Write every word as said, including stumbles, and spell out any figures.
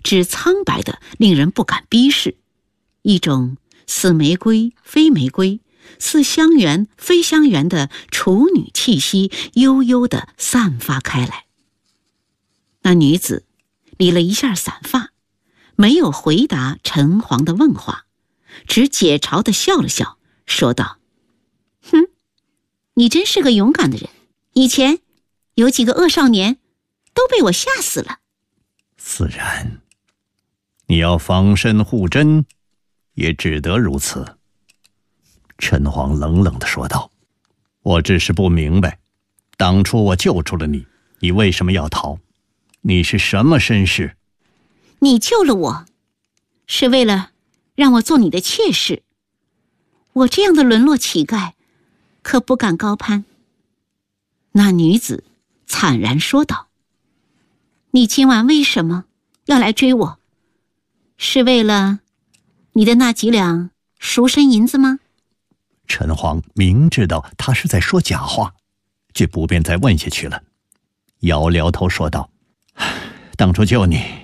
只苍白的令人不敢逼视，一种似玫瑰非玫瑰，似香橼非香橼的处女气息悠悠地散发开来。那女子理了一下散发，没有回答陈黄的问话，只解嘲地笑了笑，说道：哼，你真是个勇敢的人，以前有几个恶少年都被我吓死了。 自然，你要防身护真，也只得如此。陈黄冷冷地说道：我只是不明白，当初我救出了你，你为什么要逃？你是什么身世？ 你救了我，是为了让我做你的妾室。我这样的沦落乞丐，可不敢高攀。那女子惨然说道：你今晚为什么要来追我？是为了你的那几两赎身银子吗？ 陈黄明知道他是在说假话，却不便再问下去了，摇摇头说道：当初救你